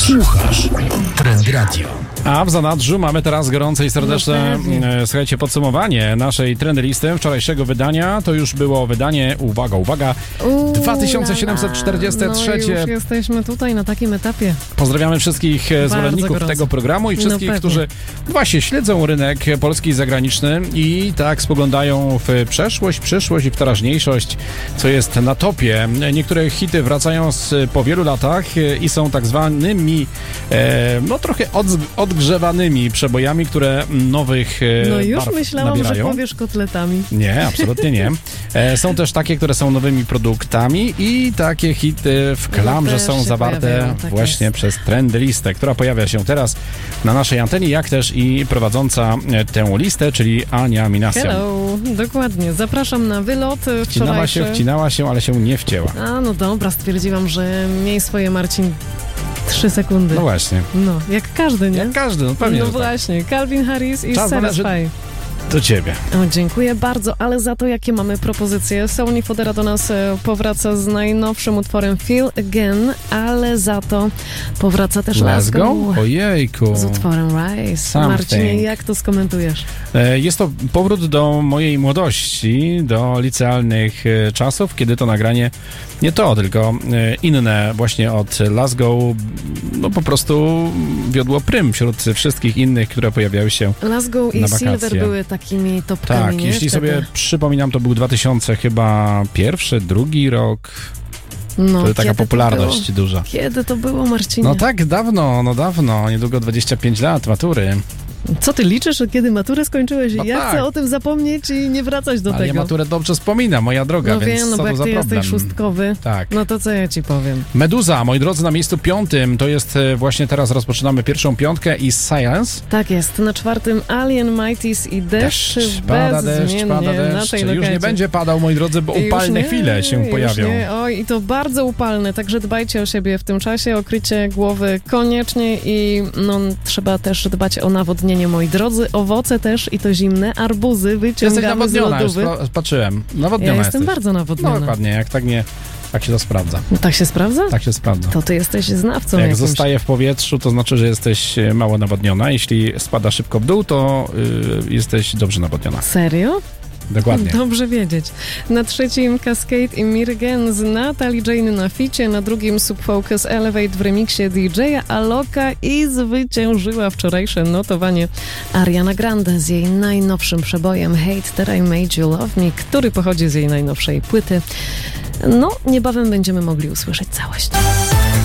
Słuchasz Trend Radio. A w zanadrzu mamy teraz gorące i serdeczne, słuchajcie, podsumowanie naszej trendylisty wczorajszego wydania. To już było wydanie, uwaga, 2743. No już jesteśmy tutaj na takim etapie. Pozdrawiamy wszystkich zwolenników gorąco. tego programu i wszystkich, którzy właśnie śledzą rynek polski i zagraniczny i tak spoglądają w przeszłość, przyszłość i w teraźniejszość, co jest na topie. Niektóre hity wracają po wielu latach i są tak zwanymi, trochę odgrzewanymi przebojami, które nowych No już barw myślałam, nabierają. że powiesz kotletami. Nie, absolutnie nie. Są też takie, które są nowymi produktami i takie hity w klamrze są zawarte właśnie przez Trendlistę, która pojawia się teraz na naszej antenie, jak też i prowadząca tę listę, czyli Ania Minasjan. Hello, dokładnie. Zapraszam na wylot wczorajszy. Wcinała się, ale się nie wcięła. A, no dobra, stwierdziłam, że miej swoje, Marcin, 3 sekundy. No właśnie. No, jak każdy, nie? Jak każdy, no pewnie. No że właśnie, Calvin Harris i Czas Satisfy. Do ciebie. O, dziękuję bardzo, ale za to jakie mamy propozycje. Sony Fodera do nas powraca z najnowszym utworem Feel Again, ale za to powraca też Let's Go? Go Ojejku. z utworem Rise. Something. Marcinie, jak to skomentujesz? Jest to powrót do mojej młodości, do licealnych czasów, kiedy to nagranie nie to, tylko inne właśnie od Let's Go, no po prostu wiodło prym wśród wszystkich innych, które pojawiały się Let's Go i wakacje. Silver były takimi topkami. Tak, nie? jeśli Wtedy. sobie przypominam, to był 2000 chyba pierwszy, drugi rok. No, To taka kiedy popularność to duża. Kiedy to było, Marcinie? No tak, dawno, niedługo 25 lat matury. Co ty liczysz, kiedy maturę skończyłeś? No Ja tak. chcę o tym zapomnieć i nie wracać do Ale tego. ja maturę dobrze wspominam, moja droga, No więc wiem, no co bo to jak za ty problem? jesteś szóstkowy, Tak. no to co ja ci powiem? Meduza, moi drodzy, na miejscu 5. To jest właśnie teraz rozpoczynamy pierwszą piątkę i Science. Tak jest, na 4 Alien Mighties i deszcz pada bezwzględnie deszcz. na tej Już lokecie. nie będzie padał, moi drodzy, bo Już upalne nie, chwile się już pojawią. Nie. Oj, i to bardzo upalne, także dbajcie o siebie w tym czasie, okrycie głowy koniecznie i trzeba też dbać o nawodnienie, moi drodzy. Owoce też i to zimne, arbuzy Jesteś wyciągamy z nawodniona, już lodówy. patrzyłem. Nawodniona Ja jestem jesteś. bardzo No nawodniona. dokładnie, jak tak nie, tak się to sprawdza. Tak się sprawdza? Tak się sprawdza. To ty jesteś znawcą Jak jakimś. zostaje w powietrzu, to znaczy, że jesteś mało nawodniona. Jeśli spada szybko w dół, to jesteś dobrze nawodniona. Serio? Dokładnie. Dobrze wiedzieć. Na 3 Cascade i Mirgen z Natalie Jane na ficie, na 2 Subfocus Elevate w remiksie DJ-a Aloka i zwyciężyła wczorajsze notowanie Ariana Grande z jej najnowszym przebojem Hate That I Made You Love Me, który pochodzi z jej najnowszej płyty. No, niebawem będziemy mogli usłyszeć całość.